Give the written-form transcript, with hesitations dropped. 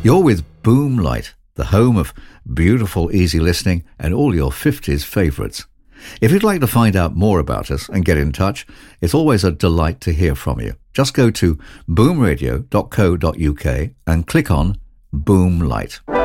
You're with Boomlight, the home of beautiful, easy listening and all your 50s favourites. If you'd like to find out more about us and get in touch, it's always a delight to hear from you. Just go to boomradio.co.uk and click on Boomlight.